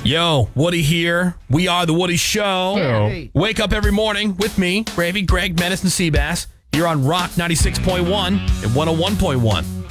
Yo, Woody here. We are The Woody Show. Hey. Wake up every morning with me, Gravy, Greg, Menace, and Seabass here on Rock 96.1 and 101.1.